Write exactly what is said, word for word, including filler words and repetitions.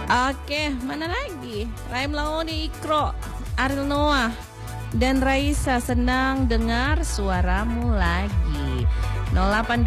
Oke, mana lagi? Raim Laoni, Ikro, Ariel Noah, dan Raisa, senang dengar suaramu lagi. nol delapan